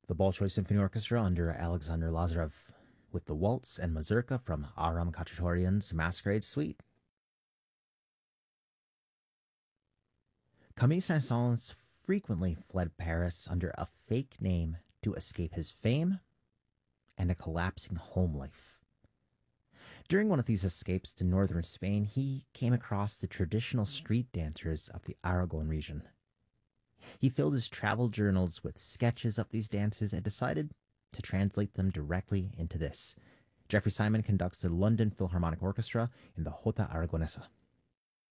The Bolshoi Symphony Orchestra under Alexander Lazarev with the waltz and mazurka from Aram Khachaturian's Masquerade Suite. Camille Saint-Saëns frequently fled Paris under a fake name to escape his fame and a collapsing home life. During one of these escapes to northern Spain, he came across the traditional street dancers of the Aragon region. He filled his travel journals with sketches of these dances and decided to translate them directly into this. Geoffrey Simon conducts the London Philharmonic Orchestra in the Jota Aragonesa.